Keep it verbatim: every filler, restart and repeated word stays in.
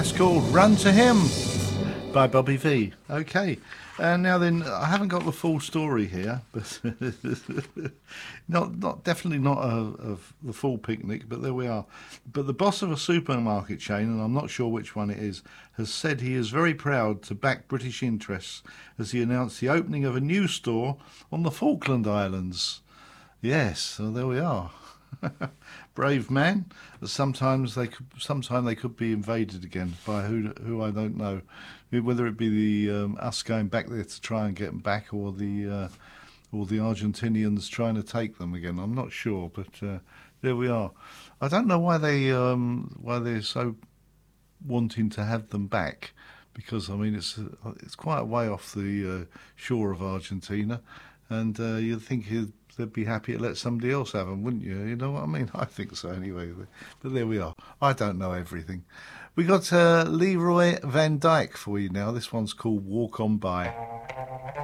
That's called Run to Him by Bobby Vee. Okay, and now then, I haven't got the full story here, but not, not definitely not a, of the full picnic, but there we are. But the boss of a supermarket chain, and I'm not sure which one it is, has said he is very proud to back British interests as he announced the opening of a new store on the Falkland Islands. Yes, so there we are. Brave man. Sometimes they could, sometime they could be invaded again by who who I don't know, whether it be the um, us going back there to try and get them back, or the uh, or the Argentinians trying to take them again. I'm not sure, but uh, there we are. I don't know why they um, why they're so wanting to have them back, because I mean it's it's quite a way off the uh, shore of Argentina, and uh, you'd think he'd they'd be happy to let somebody else have them, wouldn't you? You know what I mean? I think so anyway. But there we are. I don't know everything. We got uh, Leroy Van Dyke for you now. This one's called Walk On By.